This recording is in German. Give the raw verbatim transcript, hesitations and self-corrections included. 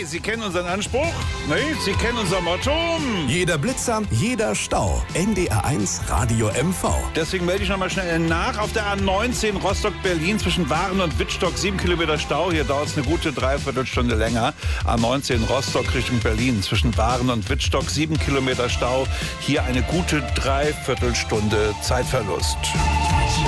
Sie kennen unseren Anspruch, ne? Sie kennen unser Motto. Jeder Blitzer, jeder Stau. N D R eins Radio M V. Deswegen melde ich nochmal schnell nach. Auf der A neunzehn Rostock-Berlin zwischen Waren und Wittstock sieben Kilometer Stau. Hier dauert es eine gute Dreiviertelstunde länger. A neunzehn Rostock Richtung Berlin zwischen Waren und Wittstock sieben Kilometer Stau. Hier eine gute Dreiviertelstunde Zeitverlust.